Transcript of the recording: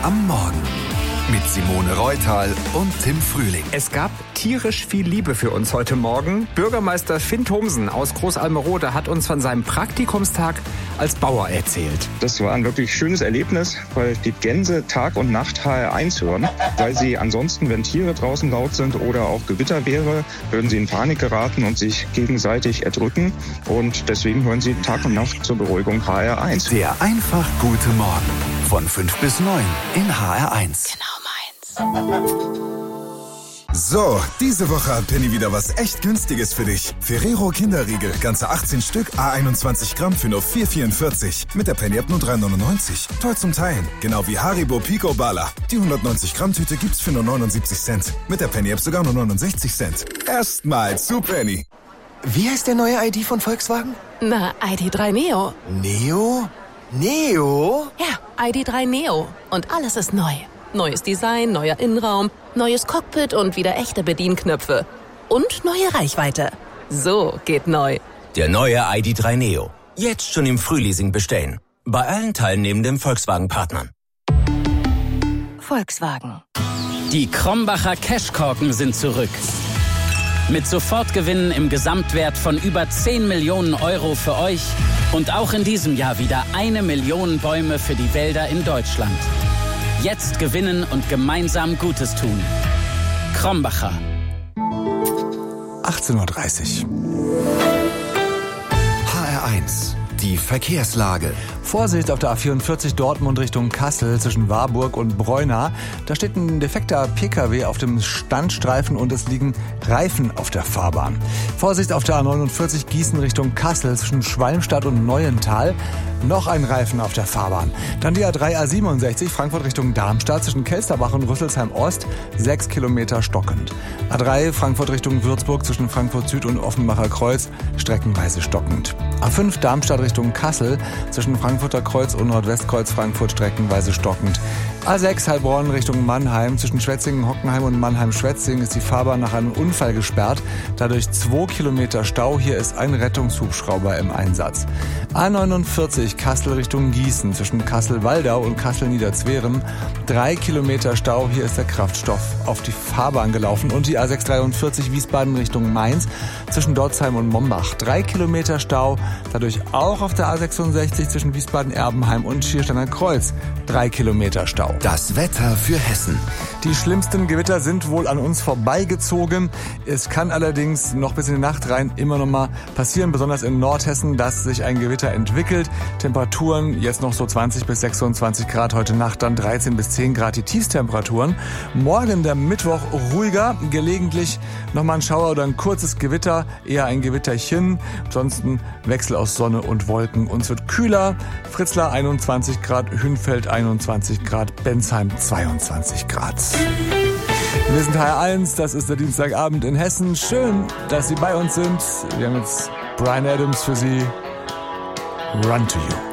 am Morgen mit Simone Reutal und Tim Frühling. Es gab tierisch viel Liebe für uns heute Morgen. Bürgermeister Finn Thomsen aus Großalmerode hat uns von seinem Praktikumstag als Bauer erzählt. Das war ein wirklich schönes Erlebnis, weil die Gänse Tag und Nacht HR1 hören. Weil sie ansonsten, wenn Tiere draußen laut sind oder auch Gewitter wäre, würden sie in Panik geraten und sich gegenseitig erdrücken. Und deswegen hören sie Tag und Nacht zur Beruhigung HR1. Der einfach gute Morgen von 5 bis 9 in HR1. Genau meins. So, diese Woche hat Penny wieder was echt Günstiges für dich. Ferrero Kinderriegel, ganze 18 Stück, A21 Gramm für nur 4,44. Mit der Penny-App nur 3,99. Toll zum Teilen. Genau wie Haribo Pico Bala. Die 190 Gramm Tüte gibt's für nur 79 Cent. Mit der Penny-App sogar nur 69 Cent. Erstmal zu Penny. Wie heißt der neue ID von Volkswagen? Na, ID.3 Neo. Neo? Neo? Ja, ID.3 Neo. Und alles ist neu. Neues Design, neuer Innenraum, neues Cockpit und wieder echte Bedienknöpfe. Und neue Reichweite. So geht neu. Der neue ID.3 Neo. Jetzt schon im Frühleasing bestellen. Bei allen teilnehmenden Volkswagen-Partnern. Volkswagen. Die Krombacher Cashkorken sind zurück. Mit Sofortgewinnen im Gesamtwert von über 10 Millionen Euro für euch und auch in diesem Jahr wieder 1 Million Bäume für die Wälder in Deutschland. Jetzt gewinnen und gemeinsam Gutes tun. Krombacher. 18:30 Uhr. HR1, die Verkehrslage. Vorsicht auf der A44 Dortmund Richtung Kassel zwischen Warburg und Breuna. Da steht ein defekter PKW auf dem Standstreifen und es liegen Reifen auf der Fahrbahn. Vorsicht auf der A49 Gießen Richtung Kassel zwischen Schwalmstadt und Neuental. Noch ein Reifen auf der Fahrbahn. Dann die A3 A67 Frankfurt Richtung Darmstadt zwischen Kelsterbach und Rüsselsheim Ost. 6 Kilometer stockend. A3 Frankfurt Richtung Würzburg zwischen Frankfurt Süd und Offenbacher Kreuz. Streckenweise stockend. A5 Darmstadt Richtung Kassel zwischen Frankfurter Kreuz und Nordwestkreuz Frankfurt streckenweise stockend. A6 Heilbronn Richtung Mannheim zwischen Schwetzingen, Hockenheim und Mannheim-Schwetzingen ist die Fahrbahn nach einem Unfall gesperrt. Dadurch 2 Kilometer Stau. Hier ist ein Rettungshubschrauber im Einsatz. A49 Kassel Richtung Gießen zwischen Kassel-Waldau und Kassel-Niederzweren. 3 Kilometer Stau. Hier ist der Kraftstoff auf die Fahrbahn gelaufen. Und die A643 Wiesbaden Richtung Mainz zwischen Dotzheim und Mombach. 3 Kilometer Stau. Dadurch auch auf der A66 zwischen Wiesbaden-Erbenheim und Schiersteiner Kreuz. 3 Kilometer Stau. Das Wetter für Hessen. Die schlimmsten Gewitter sind wohl an uns vorbeigezogen. Es kann allerdings noch bis in die Nacht rein immer noch mal passieren, besonders in Nordhessen, dass sich ein Gewitter entwickelt. Temperaturen jetzt noch so 20 bis 26 Grad, heute Nacht dann 13 bis 10 Grad die Tiefstemperaturen. Morgen, der Mittwoch, ruhiger, gelegentlich nochmal ein Schauer oder ein kurzes Gewitter, eher ein Gewitterchen. Ansonsten Wechsel aus Sonne und Wolken. Uns wird kühler. Fritzlar 21 Grad, Hünfeld 21 Grad, Bensheim 22 Grad. Wir sind HR1, das ist der Dienstagabend in Hessen. Schön, dass Sie bei uns sind. Wir haben jetzt Bryan Adams für Sie. Run to You.